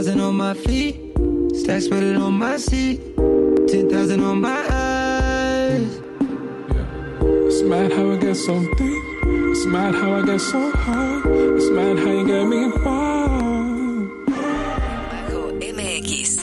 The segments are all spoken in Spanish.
1,000 on my feet, stacks spread on my seat, 10,000 on my eyes. It's mad how I get so deep. It's mad how I get so high. It's mad how you get me wild. Bajo MX.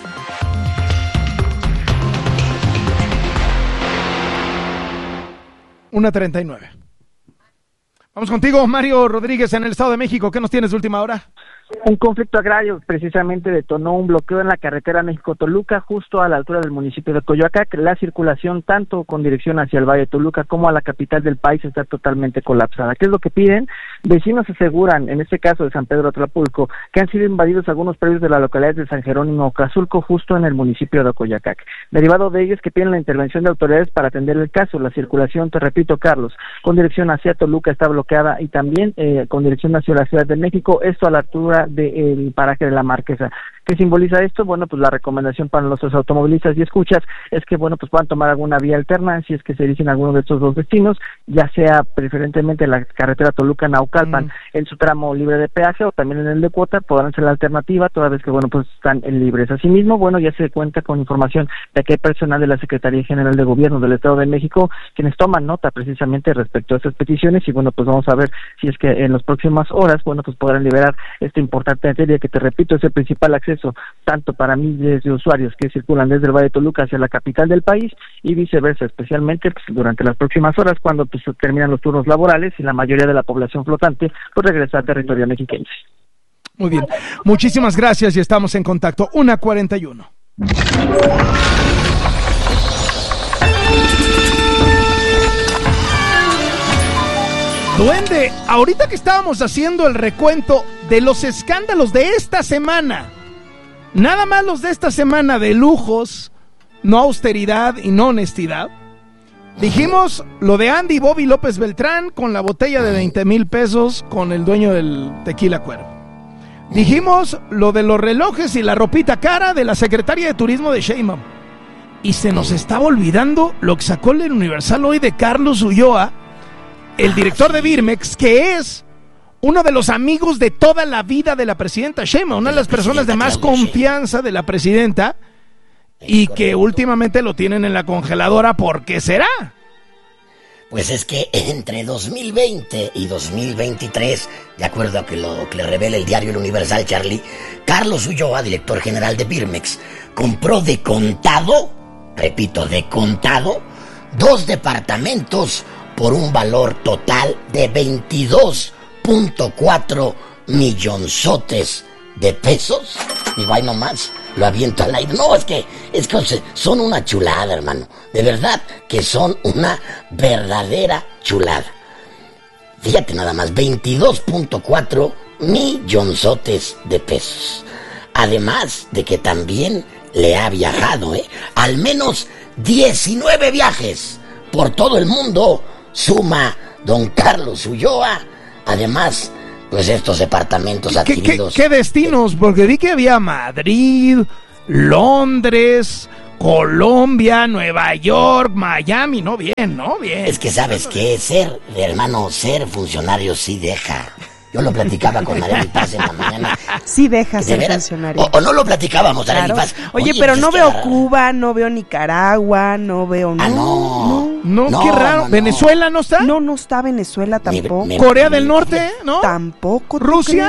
Una 39. Vamos contigo, Mario Rodríguez, en el Estado de México. ¿Qué nos tienes de última hora? Un conflicto agrario precisamente detonó un bloqueo en la carretera México-Toluca, justo a la altura del municipio de Coyoacán. La circulación, tanto con dirección hacia el Valle de Toluca como a la capital del país, está totalmente colapsada. ¿Qué es lo que piden? Vecinos aseguran, en este caso de San Pedro Atlapulco, que han sido invadidos algunos predios de la localidad de San Jerónimo Ocazulco, justo en el municipio de Coyoacán. Derivado de ellos, que piden la intervención de autoridades para atender el caso. La circulación, te repito, Carlos, con dirección hacia Toluca está bloqueada y también con dirección hacia la Ciudad de México, esto a la altura del paraje de la Marquesa. ¿Qué simboliza esto? Bueno, pues la recomendación para nuestros automovilistas y escuchas es que, bueno, pues puedan tomar alguna vía alterna si es que se dirigen a alguno de estos dos destinos, ya sea preferentemente la carretera Toluca-Naucalpan en su tramo libre de peaje o también en el de cuota, podrán ser la alternativa, toda vez que, bueno, pues están en libres. Asimismo, bueno, ya se cuenta con información de que hay personal de la Secretaría General de Gobierno del Estado de México quienes toman nota precisamente respecto a estas peticiones y, bueno, pues vamos a ver si es que en las próximas horas, bueno, pues podrán liberar esta importante materia que, te repito, es el principal acceso tanto para miles de usuarios que circulan desde el Valle de Toluca hacia la capital del país y viceversa, especialmente pues, durante las próximas horas cuando pues terminan los turnos laborales y la mayoría de la población flotante pues regresa al territorio mexiquense. Muy bien, muchísimas gracias y estamos en contacto. 1:41. Duende, ahorita que estábamos haciendo el recuento de los escándalos de esta semana, nada más los de esta semana de lujos, no austeridad y no honestidad, dijimos lo de Andy Bobby López Beltrán con la botella de 20,000 pesos con el dueño del Tequila Cuervo. Dijimos lo de los relojes y la ropita cara de la secretaria de Turismo de Sheinbaum. Y se nos estaba olvidando lo que sacó el Universal hoy de Carlos Ulloa, el director de Birmex, que es uno de los amigos de toda la vida de la presidenta Sheinbaum, una de las personas de más confianza de la presidenta, y que últimamente lo tienen en la congeladora. ¿Por qué será? Pues es que entre 2020 y 2023, de acuerdo a lo que le revela el diario El Universal, Charlie, Carlos Ulloa, director general de Birmex, compró de contado, repito, de contado, 2 departamentos por un valor total de 22.4 millonzotes de pesos. Digo, ay, nomás, lo aviento al aire. No, es que son una chulada, hermano. De verdad que son una verdadera chulada. Fíjate nada más, 22.4 millonzotes de pesos. Además de que también le ha viajado, al menos 19 viajes por todo el mundo suma don Carlos Ulloa. Además, pues estos departamentos adquiridos. ¿Qué destinos? Porque vi que había Madrid, Londres, Colombia, Nueva York, Miami. No, bien, ¿no? Bien. Es que sabes que ser funcionario sí deja. Yo lo platicaba con Arely Paz en la mañana. Sí deja ser funcionario. O no lo platicábamos, Arely Paz. Oye, pero no veo Cuba, no veo Nicaragua, no veo... No, qué raro. ¿Venezuela no está? No está Venezuela tampoco. ¿Corea del Norte? ¿No? Tampoco. ¿Rusia?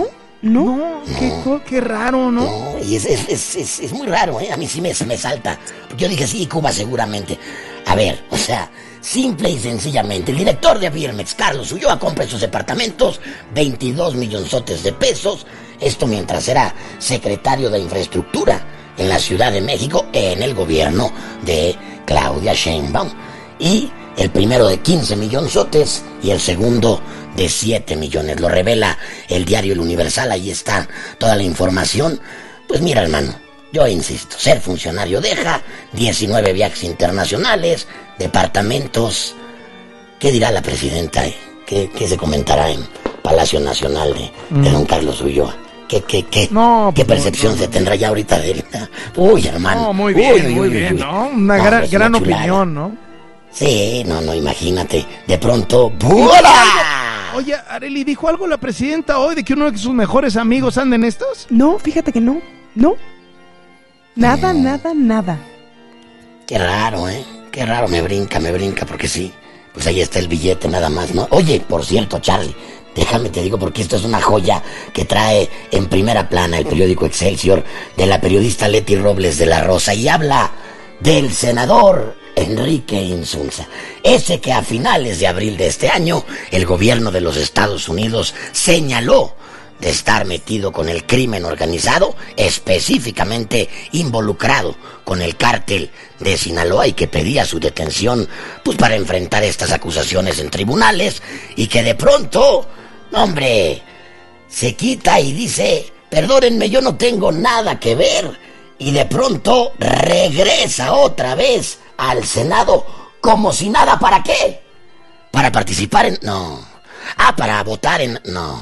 No. Qué raro, ¿no? No, y es muy raro, A mí sí me salta. Yo dije, sí, Cuba seguramente. A ver, o sea, simple y sencillamente, el director de Birmex, Carlos Ulloa, compra esos departamentos, 22 millonzotes de pesos. Esto mientras era secretario de Infraestructura en la Ciudad de México, en el gobierno de Claudia Sheinbaum. Y el primero de 15 millonzotes y el segundo de 7 millones. Lo revela el diario El Universal, ahí está toda la información. Pues mira, hermano, yo insisto, ser funcionario deja, 19 viajes internacionales, departamentos. ¿Qué dirá la presidenta? ¿Qué se comentará en Palacio Nacional de don Carlos Ulloa? ¿Qué percepción se tendrá ya ahorita de él? Uy, hermano. No, muy bien, ¿no? Una gran opinión, ¿no? Sí, no, imagínate, de pronto... ¡Bula! Oye, Arely, ¿dijo algo la presidenta hoy de que uno de sus mejores amigos anda en estos? No, fíjate que no. No. Nada, nada. Qué raro, ¿eh? Qué raro, me brinca, porque sí. Pues ahí está el billete nada más, ¿no? Oye, por cierto, Charlie, déjame te digo porque esto es una joya que trae en primera plana el periódico Excelsior de la periodista Leti Robles de la Rosa y habla del senador Enrique Insunza. Ese que a finales de abril de este año el gobierno de los Estados Unidos señaló de estar metido con el crimen organizado, específicamente involucrado con el cártel de Sinaloa y que pedía su detención pues para enfrentar estas acusaciones en tribunales y que de pronto, hombre, se quita y dice, perdónenme, yo no tengo nada que ver, y de pronto regresa otra vez al Senado como si nada. ¿Para qué? ¿Para participar en...? No. Para votar en... No.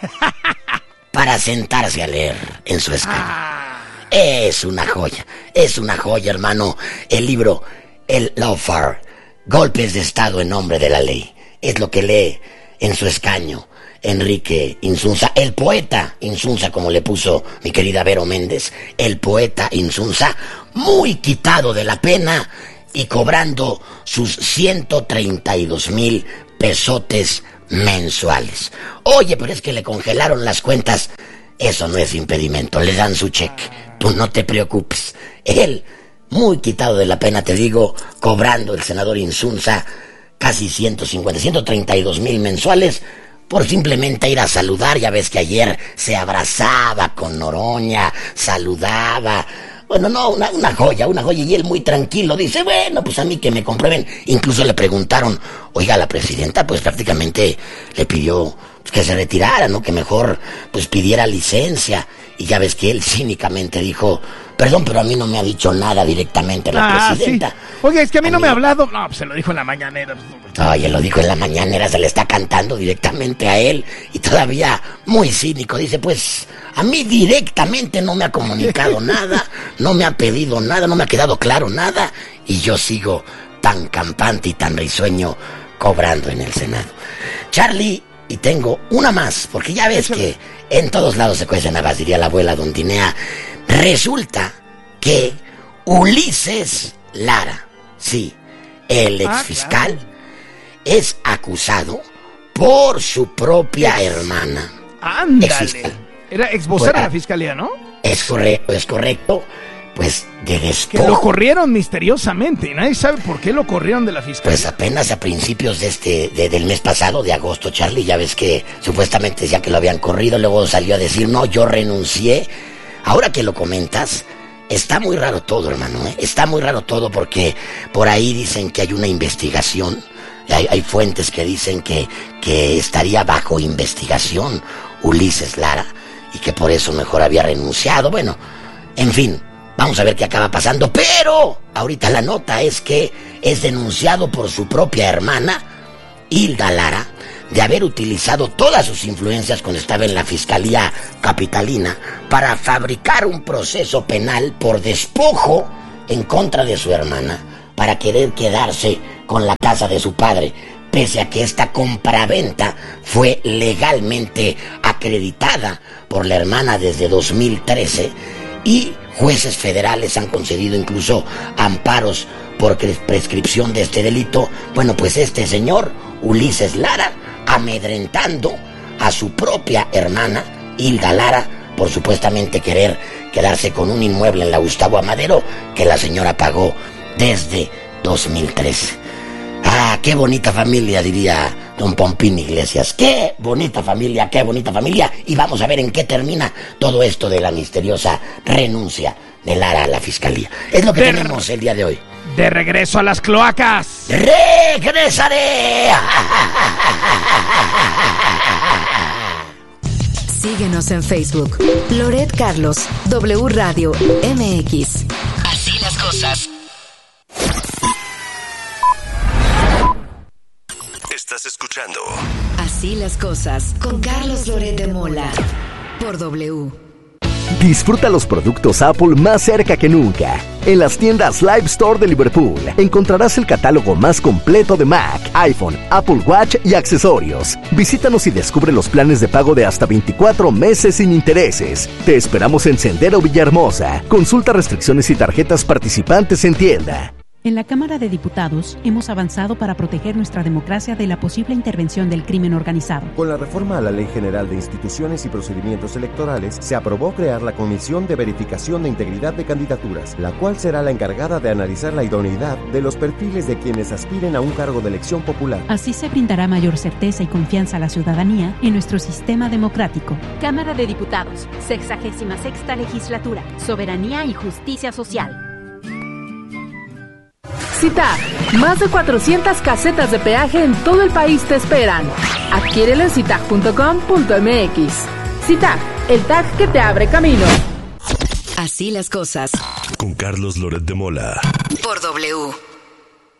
Para sentarse a leer en su escaño. Es una joya, hermano. El libro, el Lawfare, Golpes de Estado en nombre de la ley. Es lo que lee en su escaño Enrique Insunza, el poeta Insunza, como le puso mi querida Vero Méndez, el poeta Insunza, muy quitado de la pena y cobrando sus 132,000 pesotes mensuales. Oye, pero es que le congelaron las cuentas. Eso no es impedimento, le dan su cheque. Tú no te preocupes. Él, muy quitado de la pena, te digo, cobrando el senador Insunza casi 132,000 mensuales por simplemente ir a saludar. Ya ves que ayer se abrazaba con Noroña, saludaba. Bueno, no, una joya, y él muy tranquilo dice, bueno, pues a mí que me comprueben. Incluso le preguntaron, oiga, la presidenta pues prácticamente le pidió que se retirara, ¿no? Que mejor pues pidiera licencia. Y ya ves que él cínicamente dijo, perdón, pero a mí no me ha dicho nada directamente la presidenta. Sí. Oye, es que a mí no me ha hablado. No, pues se lo dijo en la mañanera. Oye, lo dijo en la mañanera, se le está cantando directamente a él. Y todavía muy cínico, dice, pues a mí directamente no me ha comunicado nada, no me ha pedido nada, no me ha quedado claro nada. Y yo sigo tan campante y tan risueño cobrando en el Senado. Charlie, y tengo una más, porque ya ves que en todos lados se cuecen habas, diría la abuela Dondinea. Resulta que Ulises Lara, sí, el exfiscal, es acusado por su propia hermana. Ándale. Era exvocero de la fiscalía, ¿no? Es correcto. Pues de despojo. Que lo corrieron misteriosamente y nadie sabe por qué lo corrieron de la fiscalía. Pues apenas a principios del mes pasado, de agosto, Charlie, ya ves que supuestamente decía que lo habían corrido, luego salió a decir, no, yo renuncié. Ahora que lo comentas, está muy raro todo, hermano, ¿eh? Está muy raro todo porque por ahí dicen que hay una investigación, hay fuentes que dicen que estaría bajo investigación Ulises Lara y que por eso mejor había renunciado. Bueno, en fin. Vamos a ver qué acaba pasando, pero ahorita la nota es que es denunciado por su propia hermana, Hilda Lara, de haber utilizado todas sus influencias cuando estaba en la Fiscalía Capitalina para fabricar un proceso penal por despojo en contra de su hermana, para querer quedarse con la casa de su padre, pese a que esta compraventa fue legalmente acreditada por la hermana desde 2013 y jueces federales han concedido incluso amparos por prescripción de este delito. Bueno, pues este señor, Ulises Lara, amedrentando a su propia hermana, Hilda Lara, por supuestamente querer quedarse con un inmueble en la Gustavo Amadero que la señora pagó desde 2013. Qué bonita familia, diría don Pompín Iglesias. Qué bonita familia. Y vamos a ver en qué termina todo esto de la misteriosa renuncia de Lara a la fiscalía. Es lo que tenemos el día de hoy. De regreso a las cloacas. ¡Regresaré! Síguenos en Facebook. Loret Carlos, W Radio MX. Así las cosas. Estás escuchando Así las cosas con Carlos Loret de Mola por W. Disfruta los productos Apple más cerca que nunca. En las tiendas Live Store de Liverpool encontrarás el catálogo más completo de Mac, iPhone, Apple Watch y accesorios. Visítanos y descubre los planes de pago de hasta 24 meses sin intereses. Te esperamos en Sendero Villahermosa. Consulta restricciones y tarjetas participantes en tienda. En la Cámara de Diputados hemos avanzado para proteger nuestra democracia de la posible intervención del crimen organizado. Con la reforma a la Ley General de Instituciones y Procedimientos Electorales, se aprobó crear la Comisión de Verificación de Integridad de Candidaturas, la cual será la encargada de analizar la idoneidad de los perfiles de quienes aspiren a un cargo de elección popular. Así se brindará mayor certeza y confianza a la ciudadanía en nuestro sistema democrático. Cámara de Diputados, 66ª Legislatura, Soberanía y Justicia Social. CITAG, más de 400 casetas de peaje en todo el país te esperan. Adquiérelo en citag.com.mx. CITAG, el tag que te abre camino. Así las cosas. Con Carlos Loret de Mola. Por W.